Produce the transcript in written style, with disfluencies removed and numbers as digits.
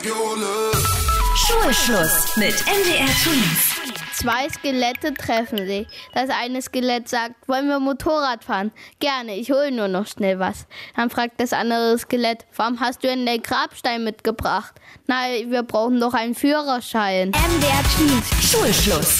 Schulschluss mit NDR Twins. 2 Skelette treffen sich. Das eine Skelett sagt, wollen wir Motorrad fahren? Gerne, ich hole nur noch schnell was. Dann fragt das andere Skelett, warum hast du denn den Grabstein mitgebracht? Na, wir brauchen doch einen Führerschein. NDR Twins. Schulschluss.